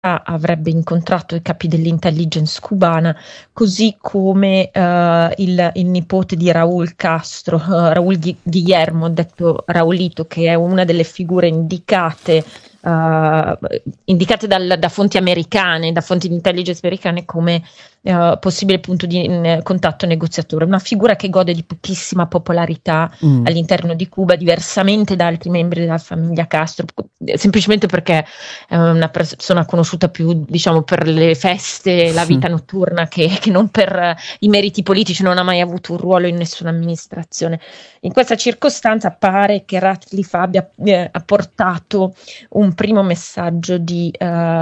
avrebbe incontrato i capi dell'intelligence cubana, così come il nipote di Raúl Castro, Raúl Guillermo, detto Raulito, che è una delle figure indicate da fonti americane, da fonti di intelligence americane come possibile punto di contatto negoziatore. Una figura che gode di pochissima popolarità all'interno di Cuba, diversamente da altri membri della famiglia Castro, semplicemente perché è una persona conosciuta più, diciamo, per le feste e la vita notturna che non per i meriti politici. Non ha mai avuto un ruolo in nessuna amministrazione. In questa circostanza pare che Ratcliffe abbia portato un primo messaggio di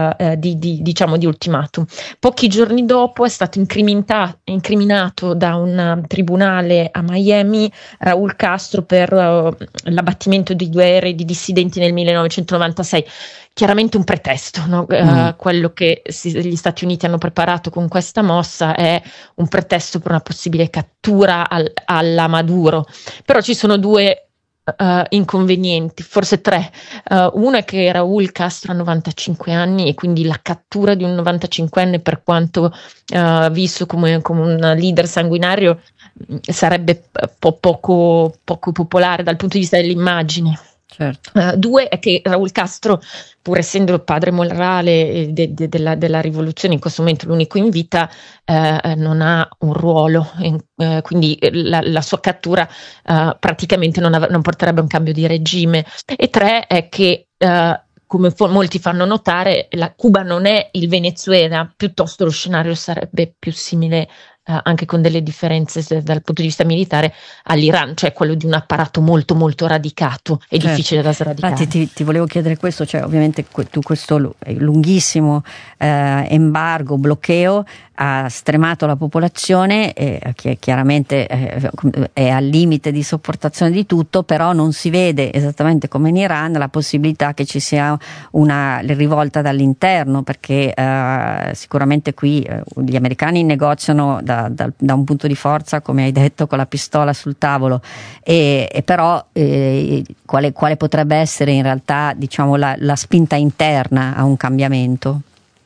ultimatum. Pochi giorni dopo è stato incriminato da un tribunale a Miami Raúl Castro per l'abbattimento di 2 aerei di dissidenti nel 1996. Chiaramente un pretesto, no? Quello che gli Stati Uniti hanno preparato con questa mossa è un pretesto per una possibile cattura alla Maduro. Però ci sono 2 inconvenienti, forse 3. Uno è che Raúl Castro ha 95 anni e quindi la cattura di un 95enne, per quanto visto come un leader sanguinario, sarebbe poco popolare dal punto di vista dell'immagine. Certo. 2 è che Raúl Castro, pur essendo il padre morale della rivoluzione, in questo momento l'unico in vita, non ha un ruolo, quindi la sua cattura praticamente non porterebbe a un cambio di regime. E 3 è che come molti fanno notare, la Cuba non è il Venezuela, piuttosto lo scenario sarebbe più simile, anche con delle differenze dal punto di vista militare, all'Iran, cioè quello di un apparato molto molto radicato e difficile da sradicare. Infatti ti volevo chiedere questo, cioè ovviamente questo lunghissimo embargo, bloqueo ha stremato la popolazione, che chiaramente è al limite di sopportazione di tutto, però non si vede, esattamente come in Iran, la possibilità che ci sia una rivolta dall'interno, perché sicuramente qui gli americani negoziano da un punto di forza, come hai detto, con la pistola sul tavolo, e però quale potrebbe essere in realtà, diciamo, la spinta interna a un cambiamento?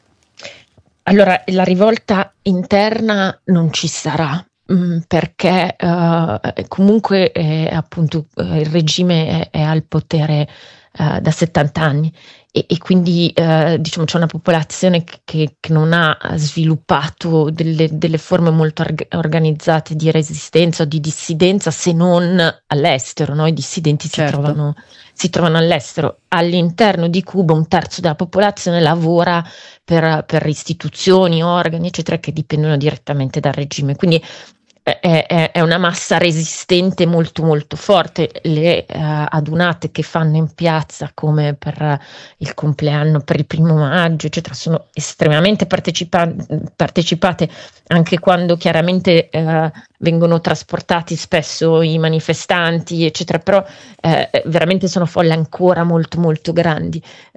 Allora, la rivolta interna non ci sarà, perché comunque appunto il regime è al potere da 70 anni e quindi diciamo c'è una popolazione che non ha sviluppato delle forme molto organizzate di resistenza o di dissidenza, se non all'estero, no? I dissidenti Certo. si trovano all'estero. All'interno di Cuba 1/3 della popolazione lavora per istituzioni, organi, eccetera, che dipendono direttamente dal regime. Quindi è una massa resistente molto molto forte. Le adunate che fanno in piazza, come per il compleanno, per il 1° maggio, eccetera, sono estremamente partecipate, anche quando chiaramente vengono trasportati spesso i manifestanti, eccetera, però veramente sono folle ancora molto molto grandi.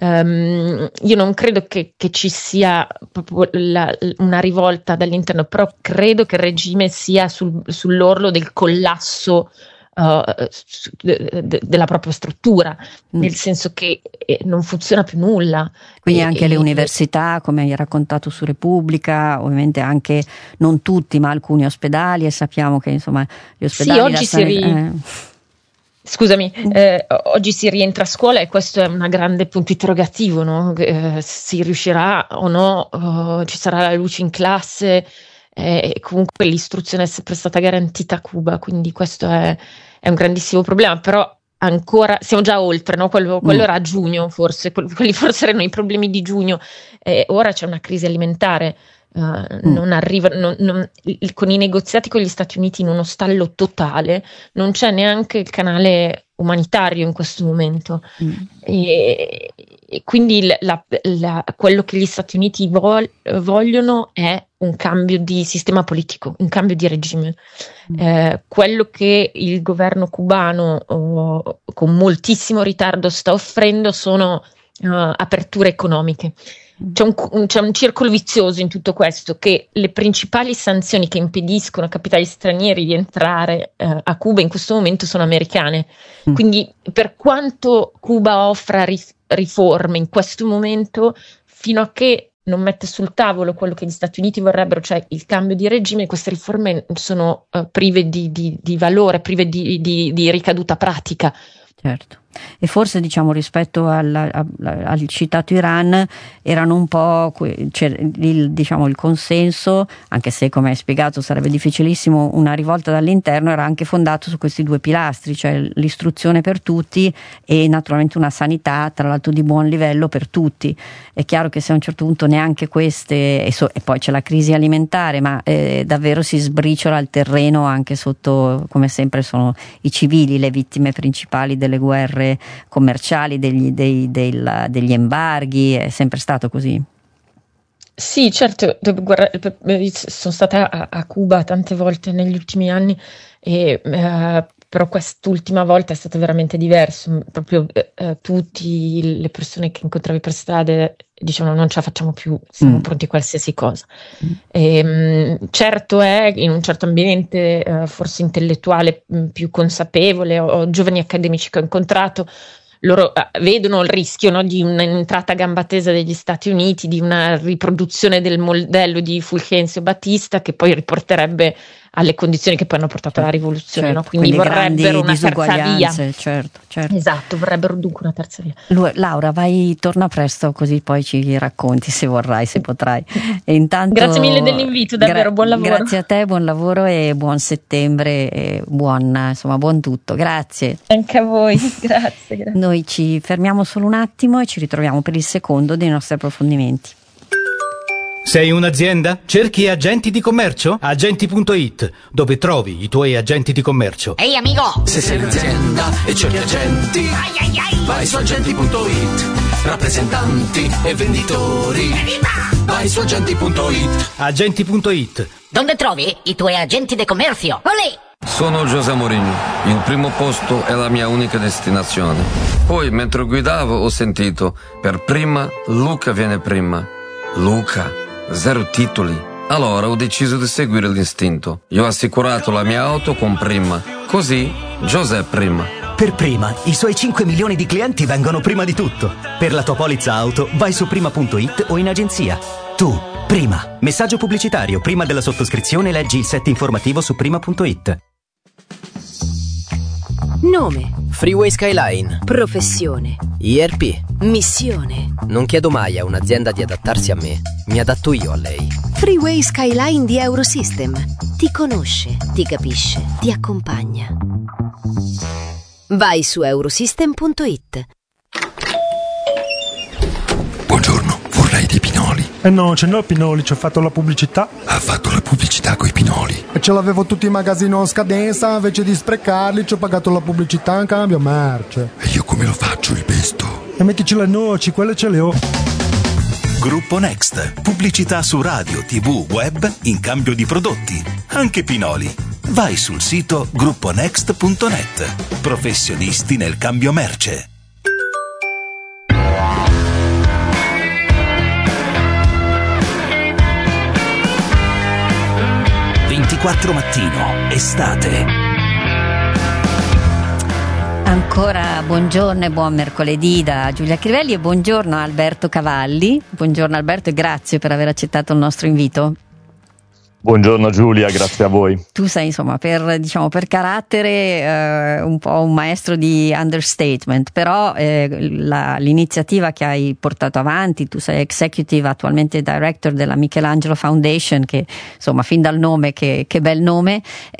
Io non credo che ci sia proprio una rivolta dall'interno, però credo che il regime sia sull'orlo del collasso della propria struttura, nel senso che non funziona più nulla. Quindi anche le università, come hai raccontato su Repubblica, ovviamente anche non tutti, ma alcuni ospedali, e sappiamo che insomma gli ospedali... Scusami, oggi si rientra a scuola e questo è un grande punto interrogativo, no? Si riuscirà o no, ci sarà la luce in classe, comunque l'istruzione è sempre stata garantita a Cuba, quindi questo è un grandissimo problema, però ancora siamo già oltre, no? Quello era a giugno, forse, quelli forse erano i problemi di giugno, ora c'è una crisi alimentare. Non arriva, con i negoziati con gli Stati Uniti in uno stallo totale, non c'è neanche il canale umanitario in questo momento, e quindi quello che gli Stati Uniti vogliono è un cambio di sistema politico, un cambio di regime. Quello che il governo cubano con moltissimo ritardo sta offrendo sono aperture economiche. C'è un circolo vizioso in tutto questo, che le principali sanzioni che impediscono a capitali stranieri di entrare a Cuba in questo momento sono americane. Quindi per quanto Cuba offra riforme in questo momento, fino a che non mette sul tavolo quello che gli Stati Uniti vorrebbero, cioè il cambio di regime, queste riforme sono prive di valore, prive di ricaduta pratica. Certo. E forse rispetto al citato Iran erano un po' il consenso, anche se come hai spiegato sarebbe difficilissimo una rivolta dall'interno, era anche fondato su questi due pilastri, cioè l'istruzione per tutti e naturalmente una sanità tra l'altro di buon livello per tutti. È chiaro che se a un certo punto neanche queste e poi c'è la crisi alimentare, ma davvero si sbriciola il terreno anche sotto, come sempre sono i civili le vittime principali delle guerre commerciali, degli embarghi, è sempre stato così. Sì, certo, sono stata a Cuba tante volte negli ultimi anni però quest'ultima volta è stato veramente diverso, proprio tutte le persone che incontravi per strade dicevano non ce la facciamo più, siamo pronti a qualsiasi cosa. Certo è in un certo ambiente forse intellettuale più consapevole, o giovani accademici che ho incontrato, loro vedono il rischio, no, di un'entrata a gamba tesa degli Stati Uniti, di una riproduzione del modello di Fulgencio Batista che poi riporterebbe alle condizioni che poi hanno portato alla rivoluzione, certo, no? Quindi vorrebbero una terza via. Certo. Esatto, vorrebbero dunque una terza via. Laura, torna presto così poi ci racconti se vorrai, se potrai. E intanto, grazie mille dell'invito, davvero buon lavoro. Grazie a te, buon lavoro e buon settembre e buon tutto. Grazie. Anche a voi, grazie. Noi ci fermiamo solo un attimo e ci ritroviamo per il secondo dei nostri approfondimenti. Sei un'azienda? Cerchi agenti di commercio? Agenti.it, dove trovi i tuoi agenti di commercio. Ehi amico! Se sei un'azienda e cerchi agenti, vai su agenti.it. Rappresentanti e venditori, vai su agenti.it. Agenti.it. Dove trovi i tuoi agenti di commercio? Olè! Sono José Mourinho, il primo posto è la mia unica destinazione. Poi mentre guidavo ho sentito, per prima Luca viene prima. Luca, 0 titoli. Allora ho deciso di seguire l'istinto. Io ho assicurato la mia auto con Prima. Così José prima. Per Prima, i suoi 5 milioni di clienti vengono prima di tutto. Per la tua polizza auto, vai su prima.it o in agenzia. Tu, Prima. Messaggio pubblicitario. Prima della sottoscrizione leggi il set informativo su prima.it. Nome: Freeway Skyline. professione, IRP. missione. Non chiedo mai a un'azienda di adattarsi a me, mi adatto io a lei. Freeway Skyline di Eurosystem. Ti conosce, ti capisce, ti accompagna. Vai su eurosystem.it. Buongiorno, vorrei dei pinoli. No, ce n'ho pinoli, ci ho fatto la pubblicità. Ha fatto la pubblicità coi pinoli. E ce l'avevo tutti in magazzino a scadenza, invece di sprecarli ci ho pagato la pubblicità in cambio merce. E io come lo faccio il pesto? E mettici le noci, quelle ce le ho. Gruppo Next. Pubblicità su radio, TV, web in cambio di prodotti. Anche pinoli. Vai sul sito grupponext.net. Professionisti nel cambio merce. Mattino, estate. Ancora buongiorno e buon mercoledì da Giulia Crivelli e buongiorno a Alberto Cavalli. Buongiorno Alberto e grazie per aver accettato il nostro invito. Buongiorno Giulia, grazie a voi. Tu sei per carattere un po' un maestro di understatement, però l'iniziativa che hai portato avanti, tu sei executive attualmente director della Michelangelo Foundation, che insomma fin dal nome che bel nome,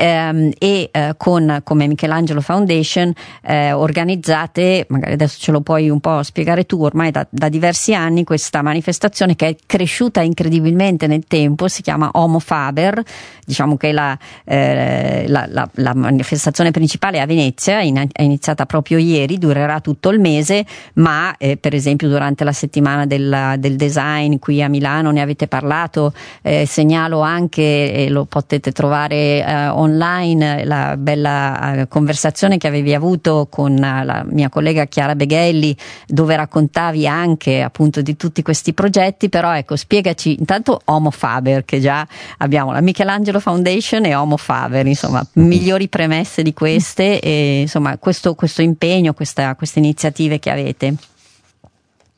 come Michelangelo Foundation organizzate, magari adesso ce lo puoi un po' spiegare tu, ormai da diversi anni questa manifestazione che è cresciuta incredibilmente nel tempo, si chiama Homo Faber. Diciamo che la manifestazione principale è a Venezia, è iniziata proprio ieri, durerà tutto il mese, ma per esempio durante la settimana del design qui a Milano ne avete parlato, segnalo anche, lo potete trovare online, la bella conversazione che avevi avuto con la mia collega Chiara Beghelli, dove raccontavi anche appunto di tutti questi progetti. Però ecco, spiegaci intanto Homo Faber, che già abbiamo la Michelangelo Foundation e Homo Faber, insomma, migliori premesse di queste, e insomma questo impegno, queste iniziative che avete.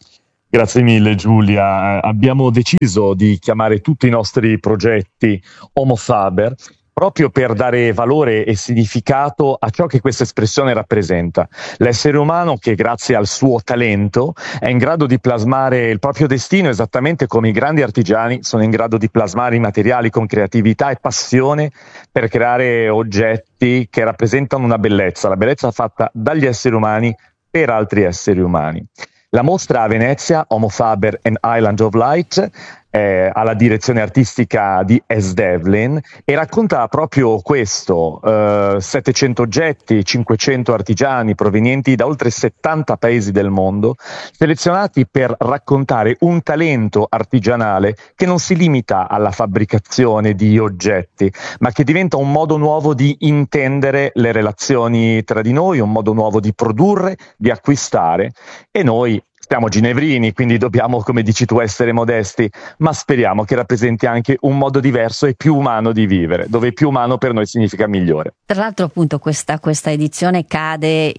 Grazie mille Giulia. Abbiamo deciso di chiamare tutti i nostri progetti Homo Faber proprio per dare valore e significato a ciò che questa espressione rappresenta. L'essere umano che grazie al suo talento è in grado di plasmare il proprio destino esattamente come i grandi artigiani sono in grado di plasmare i materiali con creatività e passione per creare oggetti che rappresentano una bellezza, la bellezza fatta dagli esseri umani per altri esseri umani. La mostra a Venezia, Homo Faber and Island of Light, alla direzione artistica di S. Devlin, e racconta proprio questo: 700 oggetti, 500 artigiani provenienti da oltre 70 paesi del mondo, selezionati per raccontare un talento artigianale che non si limita alla fabbricazione di oggetti, ma che diventa un modo nuovo di intendere le relazioni tra di noi, un modo nuovo di produrre, di acquistare, e noi siamo ginevrini, quindi dobbiamo, come dici tu, essere modesti, ma speriamo che rappresenti anche un modo diverso e più umano di vivere, dove più umano per noi significa migliore. Tra l'altro appunto questa edizione cade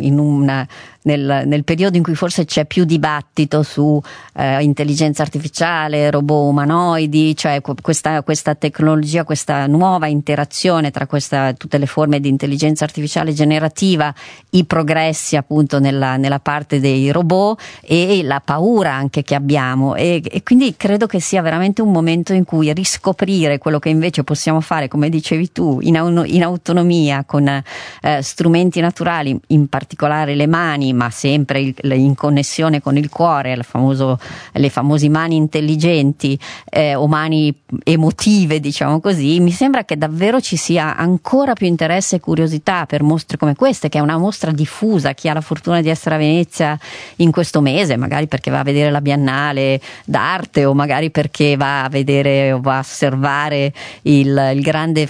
nel periodo in cui forse c'è più dibattito su intelligenza artificiale, robot umanoidi, cioè questa tecnologia, questa nuova interazione tra tutte le forme di intelligenza artificiale generativa, i progressi appunto nella parte dei robot e la paura anche che abbiamo, e quindi credo che sia veramente un momento in cui riscoprire quello che invece possiamo fare, come dicevi tu, in autonomia con strumenti naturali, in particolare le mani, ma sempre in connessione con il cuore, le famose mani intelligenti o mani emotive, diciamo così. Mi sembra che davvero ci sia ancora più interesse e curiosità per mostre come queste, che è una mostra diffusa. Chi ha la fortuna di essere a Venezia in questo mese, magari perché va a vedere la Biennale d'arte o magari perché va a vedere o va a osservare la grande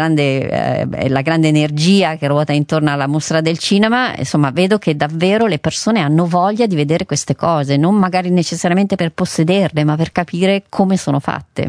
energia che ruota intorno alla mostra del cinema, insomma vedo che davvero le persone hanno voglia di vedere queste cose, non magari necessariamente per possederle, ma per capire come sono fatte.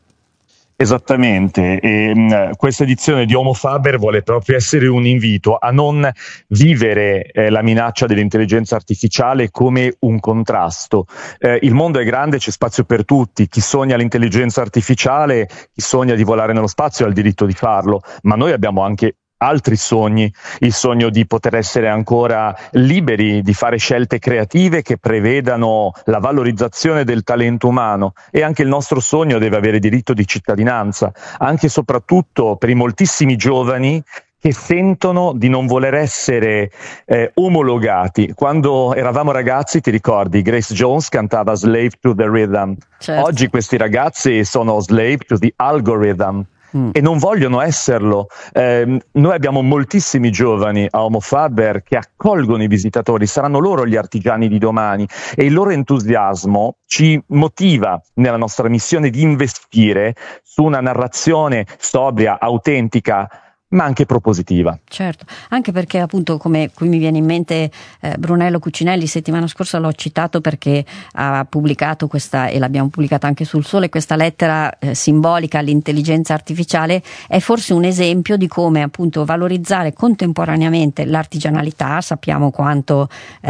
Esattamente, e questa edizione di Homo Faber vuole proprio essere un invito a non vivere la minaccia dell'intelligenza artificiale come un contrasto. Il mondo è grande, c'è spazio per tutti. Chi sogna l'intelligenza artificiale, chi sogna di volare nello spazio ha il diritto di farlo, ma noi abbiamo anche altri sogni, il sogno di poter essere ancora liberi di fare scelte creative che prevedano la valorizzazione del talento umano, e anche il nostro sogno deve avere diritto di cittadinanza, anche e soprattutto per i moltissimi giovani che sentono di non voler essere omologati. Quando eravamo ragazzi, ti ricordi, Grace Jones cantava Slave to the Rhythm. Certo. Oggi questi ragazzi sono slave to the algorithm. E non vogliono esserlo. Noi abbiamo moltissimi giovani a Homo Faber che accolgono i visitatori, saranno loro gli artigiani di domani, e il loro entusiasmo ci motiva nella nostra missione di investire su una narrazione sobria, autentica, ma anche propositiva. Certo, anche perché appunto, come qui mi viene in mente Brunello Cucinelli, settimana scorsa l'ho citato perché ha pubblicato questa, e l'abbiamo pubblicata anche sul Sole, questa lettera simbolica all'intelligenza artificiale. È forse un esempio di come appunto valorizzare contemporaneamente l'artigianalità. Sappiamo quanto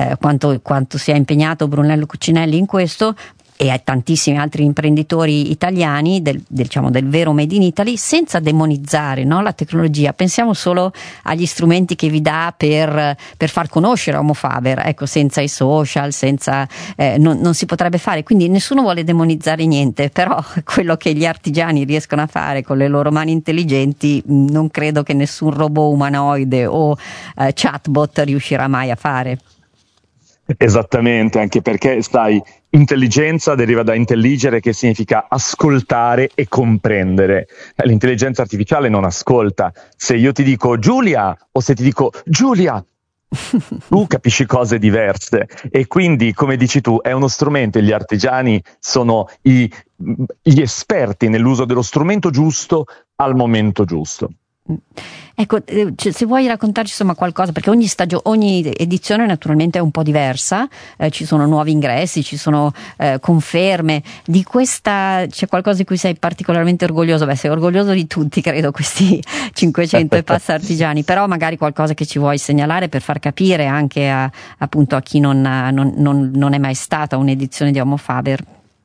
sia impegnato Brunello Cucinelli in questo, e a tantissimi altri imprenditori italiani del vero Made in Italy, senza demonizzare, no, la tecnologia. Pensiamo solo agli strumenti che vi dà per far conoscere Homo Faber, ecco, senza i social, non si potrebbe fare, quindi nessuno vuole demonizzare niente, però quello che gli artigiani riescono a fare con le loro mani intelligenti non credo che nessun robot umanoide o chatbot riuscirà mai a fare. Esattamente, anche perché intelligenza deriva da intelligere, che significa ascoltare e comprendere. L'intelligenza artificiale non ascolta. Se io ti dico Giulia o se ti dico Giulia, tu capisci cose diverse, e quindi, come dici tu, è uno strumento, e gli artigiani sono gli esperti nell'uso dello strumento giusto al momento giusto. Ecco, se vuoi raccontarci insomma qualcosa, perché ogni edizione naturalmente è un po' diversa, ci sono nuovi ingressi, ci sono conferme. Di questa c'è qualcosa di cui sei particolarmente orgoglioso? Beh, sei orgoglioso di tutti, credo, questi 500 e passa artigiani, però magari qualcosa che ci vuoi segnalare per far capire anche appunto a chi non è mai stata un'edizione di Homo Faber.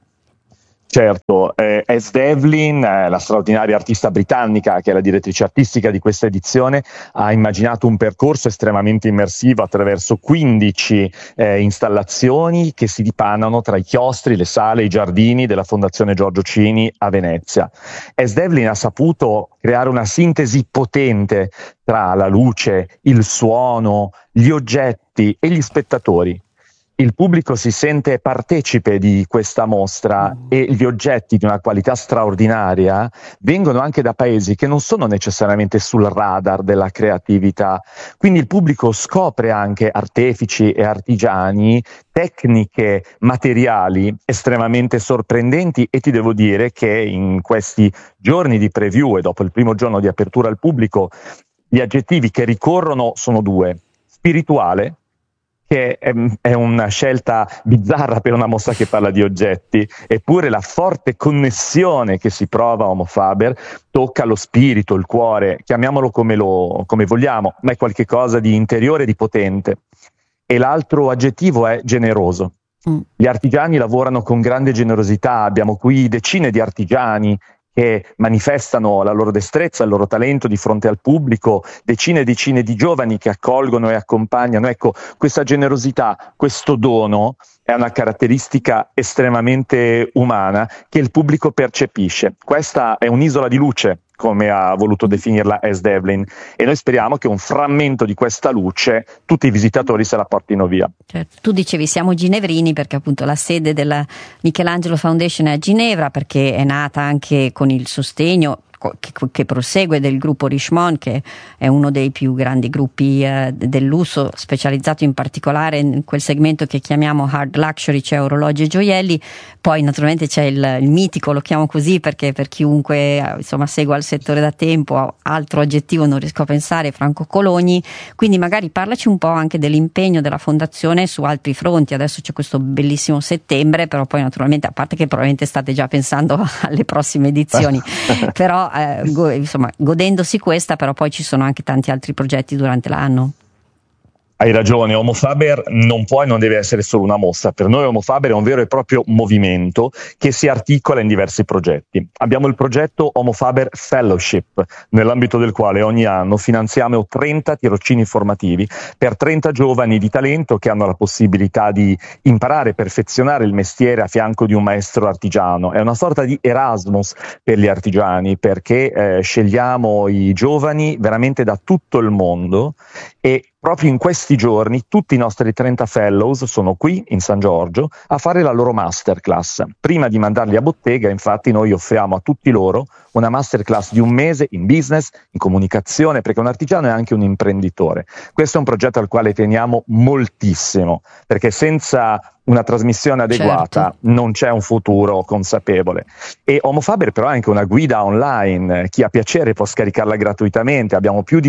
Certo, Es Devlin, la straordinaria artista britannica che è la direttrice artistica di questa edizione, ha immaginato un percorso estremamente immersivo attraverso 15 installazioni che si dipanano tra i chiostri, le sale, i giardini della Fondazione Giorgio Cini a Venezia. Es Devlin ha saputo creare una sintesi potente tra la luce, il suono, gli oggetti e gli spettatori. Il pubblico si sente partecipe di questa mostra e gli oggetti di una qualità straordinaria vengono anche da paesi che non sono necessariamente sul radar della creatività. Quindi il pubblico scopre anche artefici e artigiani, tecniche materiali estremamente sorprendenti, e ti devo dire che in questi giorni di preview e dopo il primo giorno di apertura al pubblico gli aggettivi che ricorrono sono due: spirituale, che è una scelta bizzarra per una mostra che parla di oggetti, eppure la forte connessione che si prova a Homo Faber tocca lo spirito, il cuore, chiamiamolo come vogliamo, ma è qualcosa di interiore, di potente. E l'altro aggettivo è generoso. Gli artigiani lavorano con grande generosità, abbiamo qui decine di artigiani che manifestano la loro destrezza, il loro talento di fronte al pubblico, decine e decine di giovani che accolgono e accompagnano. Ecco, questa generosità, questo dono è una caratteristica estremamente umana che il pubblico percepisce. Questa è un'isola di luce, come ha voluto definirla Es Devlin, e noi speriamo che un frammento di questa luce tutti i visitatori se la portino via. Certo. Tu dicevi siamo ginevrini perché appunto la sede della Michelangelo Foundation è a Ginevra, perché è nata anche con il sostegno che prosegue del gruppo Richemont, che è uno dei più grandi gruppi del lusso, specializzato in particolare in quel segmento che chiamiamo hard luxury, cioè orologi e gioielli. Poi naturalmente c'è il mitico, lo chiamo così perché per chiunque insomma segua il settore da tempo, altro aggettivo non riesco a pensare, Franco Cologni. Quindi magari parlaci un po' anche dell'impegno della fondazione su altri fronti. Adesso c'è questo bellissimo settembre, però poi naturalmente, a parte che probabilmente state già pensando alle prossime edizioni, però insomma, godendosi questa, però poi ci sono anche tanti altri progetti durante l'anno. Hai ragione, Homo Faber non può e non deve essere solo una mostra. Per noi Homo Faber è un vero e proprio movimento che si articola in diversi progetti. Abbiamo il progetto Homo Faber Fellowship, nell'ambito del quale ogni anno finanziamo 30 tirocini formativi per 30 giovani di talento che hanno la possibilità di imparare e perfezionare il mestiere a fianco di un maestro artigiano. È una sorta di Erasmus per gli artigiani, perché scegliamo i giovani veramente da tutto il mondo, e proprio in questi giorni tutti i nostri 30 fellows sono qui in San Giorgio a fare la loro masterclass. Prima di mandarli a bottega, infatti, noi offriamo a tutti loro una masterclass di un mese in business, in comunicazione, perché un artigiano è anche un imprenditore. Questo è un progetto al quale teniamo moltissimo, perché senza una trasmissione adeguata non c'è un futuro consapevole. E Homo Faber però è anche una guida online, chi ha piacere può scaricarla gratuitamente. Abbiamo più di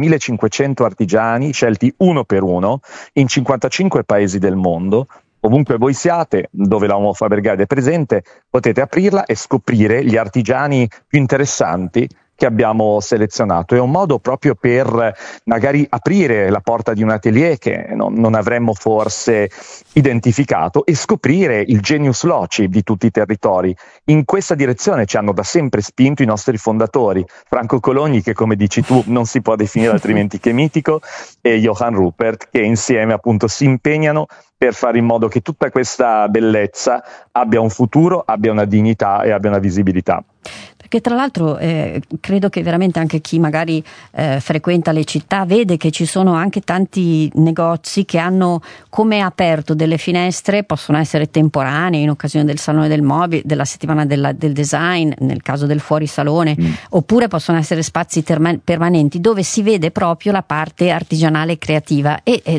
5.500 artigiani scelti uno per uno in 55 paesi del mondo. Ovunque voi siate, dove la Homo Faber Guide è presente, potete aprirla e scoprire gli artigiani più interessanti che abbiamo selezionato. È un modo proprio per magari aprire la porta di un atelier che non avremmo forse identificato e scoprire il genius loci di tutti i territori. In questa direzione ci hanno da sempre spinto i nostri fondatori, Franco Cologni, che come dici tu non si può definire altrimenti che mitico, e Johann Rupert, che insieme appunto si impegnano per fare in modo che tutta questa bellezza abbia un futuro, abbia una dignità e abbia una visibilità. Perché tra l'altro credo che veramente anche chi magari frequenta le città vede che ci sono anche tanti negozi che hanno come aperto delle finestre, possono essere temporanee in occasione del Salone del Mobile, della settimana del design, nel caso del fuorisalone, oppure possono essere spazi permanenti dove si vede proprio la parte artigianale e creativa, e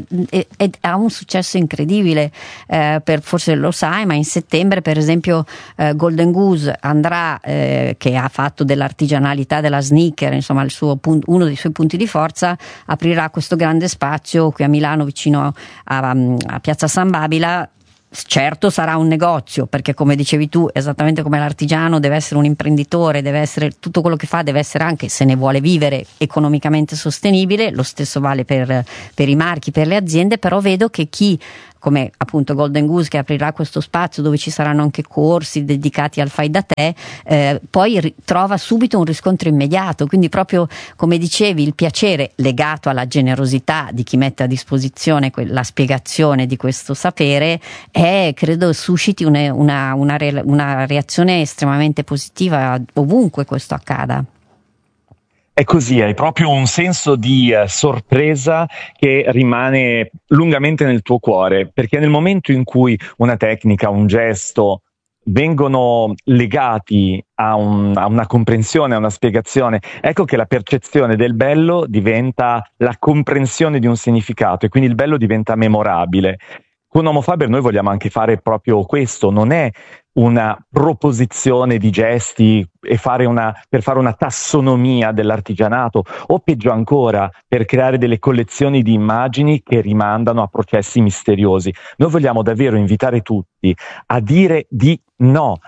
ha un successo incredibile. Forse lo sai, ma in settembre per esempio Golden Goose andrà, che ha fatto dell'artigianalità della sneaker, insomma uno dei suoi punti di forza, aprirà questo grande spazio qui a Milano vicino a Piazza San Babila. Certo sarà un negozio, perché come dicevi tu, esattamente come l'artigiano deve essere un imprenditore, deve essere tutto quello che fa, deve essere anche, se ne vuole vivere, economicamente sostenibile. Lo stesso vale per i marchi, per le aziende, però vedo che chi, come appunto Golden Goose, che aprirà questo spazio dove ci saranno anche corsi dedicati al fai da te, poi trova subito un riscontro immediato. Quindi proprio come dicevi, il piacere legato alla generosità di chi mette a disposizione la spiegazione di questo sapere credo susciti una reazione estremamente positiva ovunque questo accada. È così, hai proprio un senso di sorpresa che rimane lungamente nel tuo cuore, perché nel momento in cui una tecnica, un gesto vengono legati a una comprensione, a una spiegazione, ecco che la percezione del bello diventa la comprensione di un significato e quindi il bello diventa memorabile. Con Homo Faber noi vogliamo anche fare proprio questo, non è una proposizione di gesti per fare una tassonomia dell'artigianato, o peggio ancora per creare delle collezioni di immagini che rimandano a processi misteriosi. Noi vogliamo davvero invitare tutti a dire di no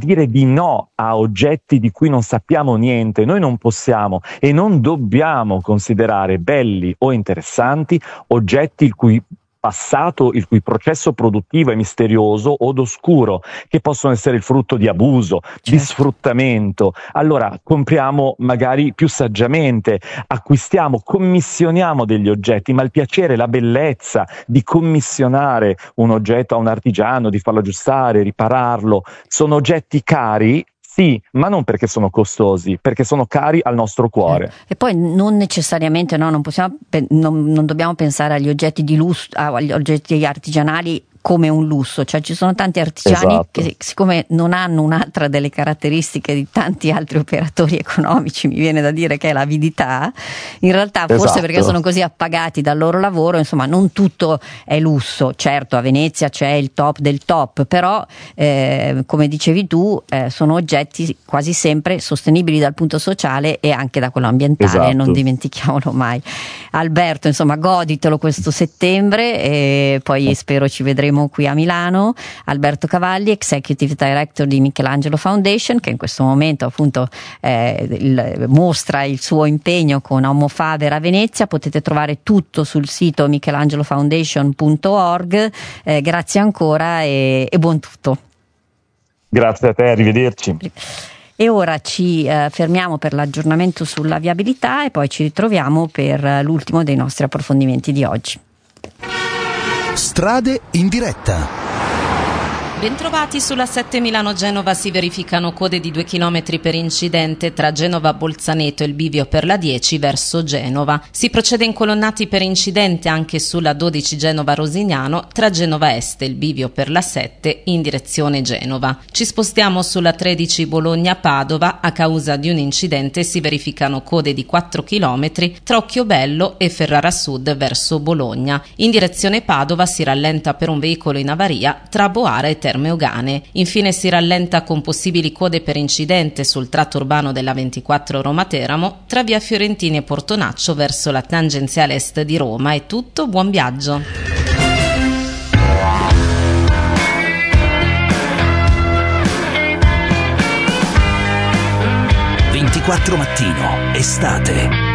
a oggetti di cui non sappiamo niente. Noi non possiamo e non dobbiamo considerare belli o interessanti oggetti il cui passato, il cui processo produttivo è misterioso od oscuro, che possono essere il frutto di abuso, di sfruttamento. Allora compriamo magari più saggiamente, acquistiamo, commissioniamo degli oggetti, ma il piacere, la bellezza di commissionare un oggetto a un artigiano, di farlo aggiustare, ripararlo, sono oggetti cari. Sì, ma non perché sono costosi, perché sono cari al nostro cuore. E poi non necessariamente, no, non dobbiamo pensare agli oggetti di lusso, agli oggetti artigianali come un lusso, cioè ci sono tanti artigiani che, siccome non hanno un'altra delle caratteristiche di tanti altri operatori economici, mi viene da dire che è l'avidità, in realtà forse perché sono così appagati dal loro lavoro, insomma non tutto è lusso. Certo, a Venezia c'è il top del top, però come dicevi tu sono oggetti quasi sempre sostenibili dal punto sociale e anche da quello ambientale, non dimentichiamolo mai. Alberto, insomma, goditelo questo settembre e poi spero ci vedremo qui a Milano. Alberto Cavalli, Executive Director di Michelangelo Foundation, che in questo momento appunto mostra il suo impegno con Homo Faber a Venezia. Potete trovare tutto sul sito michelangelofoundation.org. Grazie ancora e buon tutto. Grazie a te, arrivederci. E ora ci fermiamo per l'aggiornamento sulla viabilità e poi ci ritroviamo per l'ultimo dei nostri approfondimenti di oggi. Strade in diretta. Bentrovati sulla 7 Milano-Genova. Si verificano code di 2 km per incidente tra Genova-Bolzaneto e il bivio per la 10 verso Genova. Si procede incolonnati per incidente anche sulla 12 Genova-Rosignano tra Genova Est e il bivio per la 7 in direzione Genova. Ci spostiamo sulla 13 Bologna-Padova. A causa di un incidente si verificano code di 4 km tra Occhiobello e Ferrara Sud verso Bologna. In direzione Padova si rallenta per un veicolo in avaria tra Boara e Terme Ogane. Infine si rallenta con possibili code per incidente sul tratto urbano della 24 Roma-Teramo tra via Fiorentini e Portonaccio verso la tangenziale est di Roma. È tutto, buon viaggio. Mattino, estate.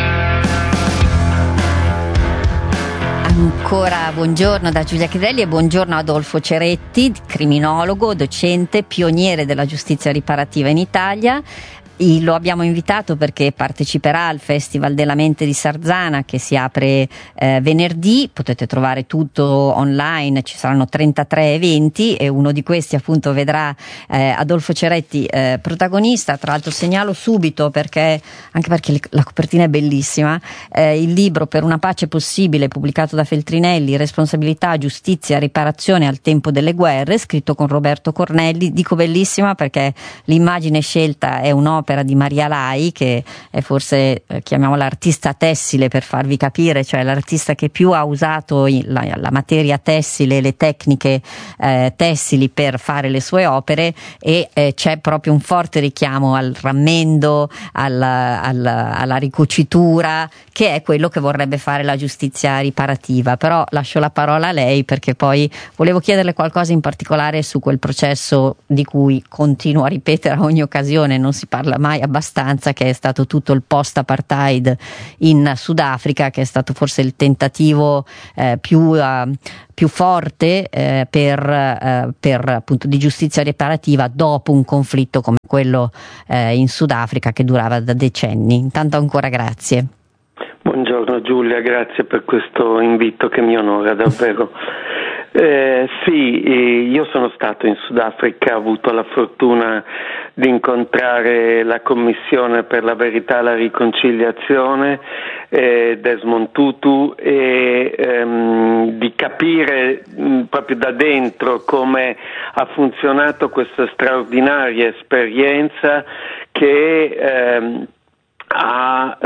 Ancora buongiorno da Giulia Chidelli e buongiorno a Adolfo Ceretti, criminologo, docente, pioniere della giustizia riparativa in Italia. Lo abbiamo invitato perché parteciperà al Festival della Mente di Sarzana che si apre venerdì. Potete trovare tutto online, ci saranno 33 eventi e uno di questi appunto vedrà Adolfo Ceretti protagonista. Tra l'altro segnalo subito anche perché la copertina è bellissima, il libro Per una pace possibile, pubblicato da Feltrinelli, Responsabilità, giustizia, riparazione al tempo delle guerre, scritto con Roberto Cornelli. Dico bellissima perché l'immagine scelta è un'opera un'opera di Maria Lai, che è forse, chiamiamola artista tessile per farvi capire, cioè l'artista che più ha usato la materia tessile, le tecniche tessili per fare le sue opere, e c'è proprio un forte richiamo al rammendo, alla ricucitura, che è quello che vorrebbe fare la giustizia riparativa. Però lascio la parola a lei, perché poi volevo chiederle qualcosa in particolare su quel processo di cui continuo a ripetere a ogni occasione, non si parla mai abbastanza, che è stato tutto il post-apartheid in Sudafrica, che è stato forse il tentativo più forte per appunto di giustizia riparativa dopo un conflitto come quello in Sudafrica, che durava da decenni. Intanto ancora grazie. Buongiorno Giulia, grazie per questo invito che mi onora davvero. Io sono stato in Sudafrica, ho avuto la fortuna di incontrare la Commissione per la Verità e la Riconciliazione, Desmond Tutu, e di capire proprio da dentro come ha funzionato questa straordinaria esperienza che ha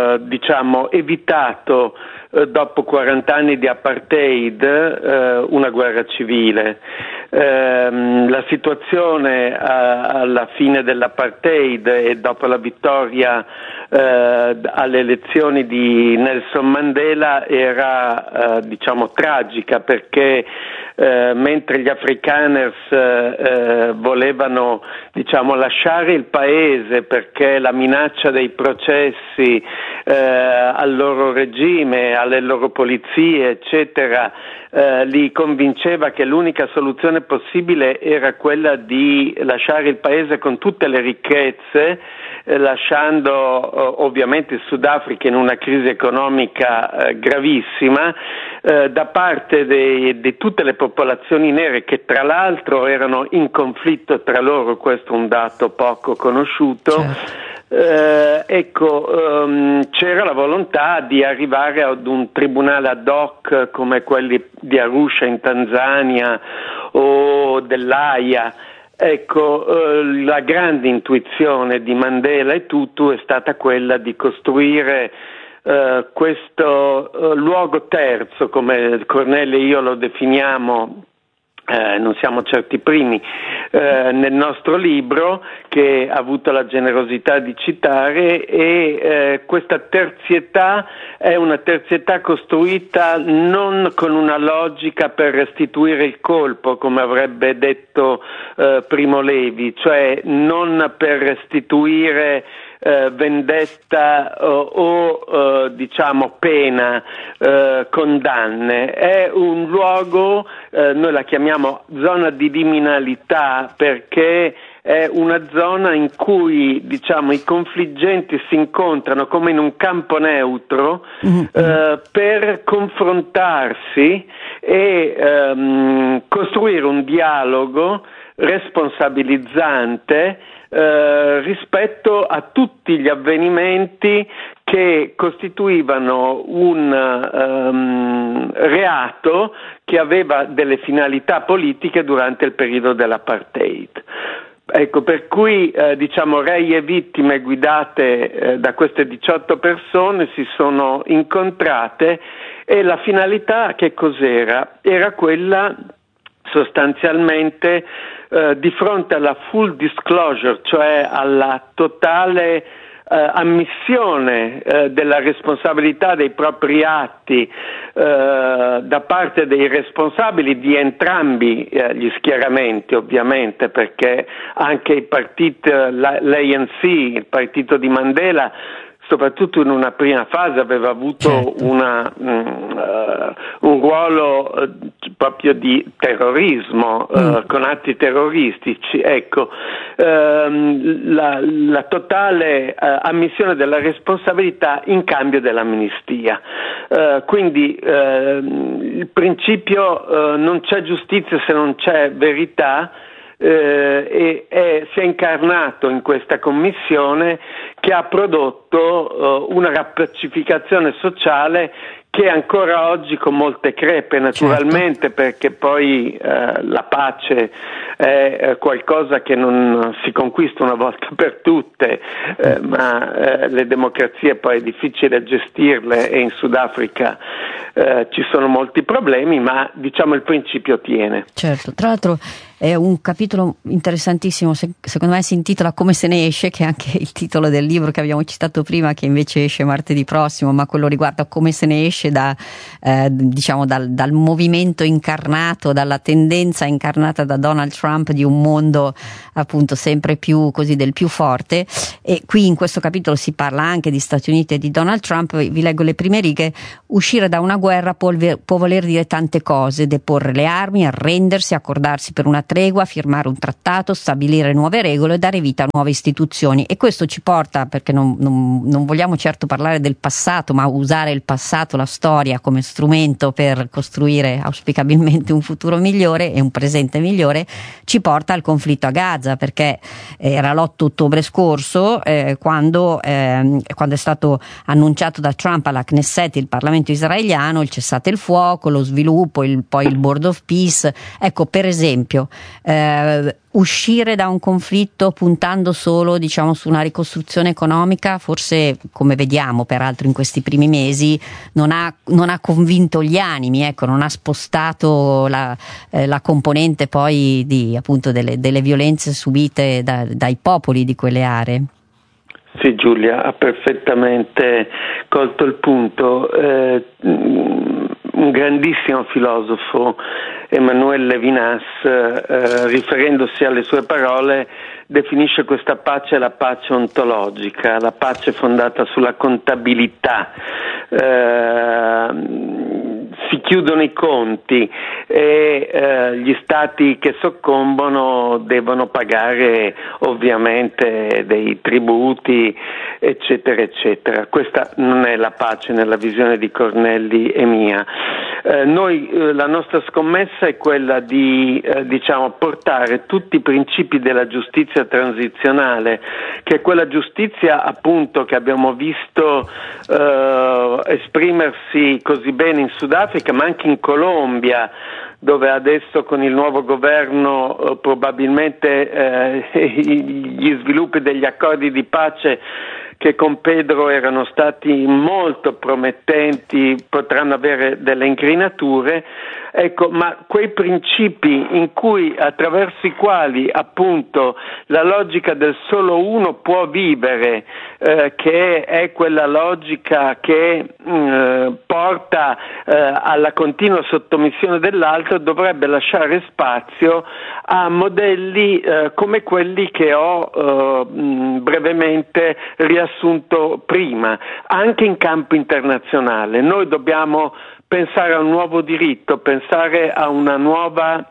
evitato dopo 40 anni di apartheid una guerra civile. La situazione alla fine dell'apartheid e dopo la vittoria alle elezioni di Nelson Mandela era tragica, perché mentre gli Afrikaners volevano lasciare il paese perché la minaccia dei processi al loro regime, alle loro polizie eccetera li convinceva che l'unica soluzione possibile era quella di lasciare il paese con tutte le ricchezze, lasciando ovviamente il Sudafrica in una crisi economica gravissima, da parte di tutte le popolazioni nere, che tra l'altro erano in conflitto tra loro. Questo è un dato poco conosciuto. Certo. C'era la volontà di arrivare ad un tribunale ad hoc come quelli di Arusha in Tanzania o dell'Aia. La grande intuizione di Mandela e Tutu è stata quella di costruire questo luogo terzo, come Cornelio e io lo definiamo, non siamo certi primi, nel nostro libro, che ha avuto la generosità di citare, e questa terzietà è una terzietà costruita non con una logica per restituire il colpo, come avrebbe detto Primo Levi, cioè non per restituire vendetta o pena, condanne. È un luogo, noi la chiamiamo zona di liminalità, perché è una zona in cui i confliggenti si incontrano come in un campo neutro per confrontarsi e costruire un dialogo responsabilizzante rispetto a tutti gli avvenimenti che costituivano un reato che aveva delle finalità politiche durante il periodo dell'apartheid. Per cui rei e vittime guidate da queste 18 persone si sono incontrate, e la finalità che cos'era? Era quella sostanzialmente di fronte alla full disclosure, cioè alla totale ammissione della responsabilità dei propri atti da parte dei responsabili di entrambi gli schieramenti, ovviamente, perché anche il partito, l'ANC, il partito di Mandela, soprattutto in una prima fase aveva avuto un ruolo proprio di terrorismo, con atti terroristici. La totale ammissione della responsabilità in cambio dell'amnistia. Quindi il principio non c'è giustizia se non c'è verità, si è incarnato in questa commissione, che ha prodotto una rappacificazione sociale che ancora oggi con molte crepe, naturalmente, perché poi la pace è qualcosa che non si conquista una volta per tutte, ma le democrazie poi è difficile gestirle, e in Sudafrica ci sono molti problemi, ma diciamo il principio tiene. Certo, tra l'altro è un capitolo interessantissimo, secondo me si intitola Come se ne esce, che è anche il titolo del libro che abbiamo citato prima, che invece esce martedì prossimo, ma quello riguarda come se ne esce dal movimento incarnato, dalla tendenza incarnata da Donald Trump di un mondo appunto sempre più così del più forte. E qui in questo capitolo si parla anche di Stati Uniti e di Donald Trump. Vi leggo le prime righe. Uscire da una guerra può voler dire tante cose: deporre le armi, arrendersi, accordarsi per una tregua, firmare un trattato, stabilire nuove regole e dare vita a nuove istituzioni. E questo ci porta, perché non vogliamo certo parlare del passato, ma usare il passato, la storia, come strumento per costruire auspicabilmente un futuro migliore e un presente migliore, ci porta al conflitto a Gaza, perché era l'8 ottobre scorso quando è stato annunciato da Trump alla Knesset, il Parlamento israeliano, il cessate il fuoco, lo sviluppo, poi il Board of Peace. Ecco, per esempio, uscire da un conflitto puntando solo, diciamo, su una ricostruzione economica, forse, come vediamo peraltro in questi primi mesi, non ha convinto gli animi, ecco, non ha spostato la componente poi delle violenze subite dai popoli di quelle aree. Sì, Giulia ha perfettamente colto il punto. Un grandissimo filosofo, Emmanuel Levinas, riferendosi alle sue parole, definisce questa pace la pace ontologica, la pace fondata sulla contabilità. Si chiudono i conti e gli stati che soccombono devono pagare ovviamente dei tributi, eccetera eccetera. Questa non è la pace nella visione di Cornelli e mia. La nostra scommessa è quella di portare tutti i principi della giustizia transizionale, che è quella giustizia appunto che abbiamo visto esprimersi così bene in Sudafrica, ma anche in Colombia, dove adesso con il nuovo governo probabilmente gli sviluppi degli accordi di pace che con Pedro erano stati molto promettenti potranno avere delle incrinature, ecco, ma quei principi attraverso i quali appunto la logica del solo uno può vivere, che è quella logica che porta alla continua sottomissione dell'altro, dovrebbe lasciare spazio a modelli come quelli che ho brevemente riassunto prima, anche in campo internazionale. Noi dobbiamo pensare a un nuovo diritto, pensare a una nuova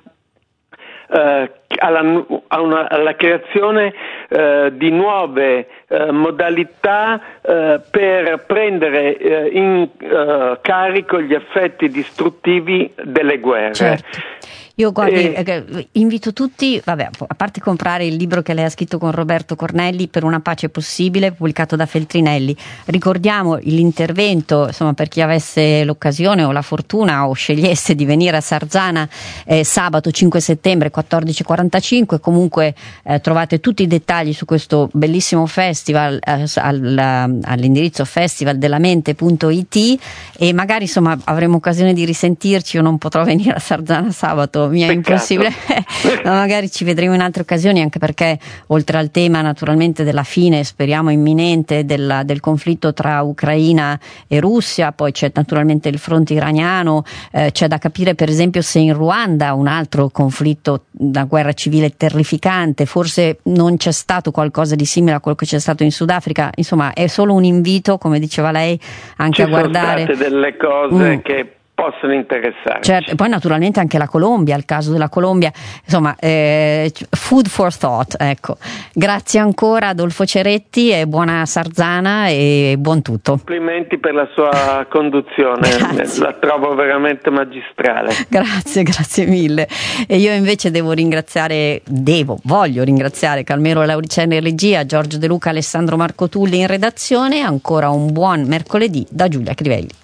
alla creazione di nuove modalità per prendere in carico gli effetti distruttivi delle guerre. Certo. Io invito tutti, a parte comprare il libro che lei ha scritto con Roberto Cornelli, Per una pace possibile, pubblicato da Feltrinelli. Ricordiamo l'intervento, insomma, per chi avesse l'occasione o la fortuna o scegliesse di venire a Sarzana sabato 5 settembre 14:45. Comunque trovate tutti i dettagli su questo bellissimo festival all'indirizzo festivaldelamente.it, e magari insomma avremo occasione di risentirci. Io non potrò venire a Sarzana sabato, mi è impossibile, ma magari ci vedremo in altre occasioni, anche perché oltre al tema naturalmente della fine, speriamo imminente, del conflitto tra Ucraina e Russia, poi c'è naturalmente il fronte iraniano, c'è da capire per esempio se in Ruanda, un altro conflitto, una guerra civile terrificante, forse non c'è stato qualcosa di simile a quello che c'è stato in Sudafrica. Insomma, è solo un invito, come diceva lei, anche a guardare. Ci sono state delle cose che possono interessarci. Certo, e poi naturalmente anche la Colombia, il caso della Colombia, insomma, food for thought, ecco. Grazie ancora Adolfo Ceretti e buona Sarzana e buon tutto. Complimenti per la sua conduzione, la trovo veramente magistrale. Grazie mille. E io invece voglio ringraziare Calmero Lauriceni in regia, Giorgio De Luca, Alessandro Marco Tulli in redazione. Ancora un buon mercoledì da Giulia Crivelli.